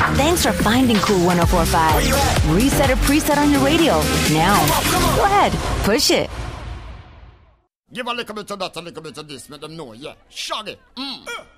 Thanks for finding Cool 104.5. Reset or preset on your radio. Now, go ahead, push it. Give a little bit of that, a little bit of this, make them know, yeah. Shaggy.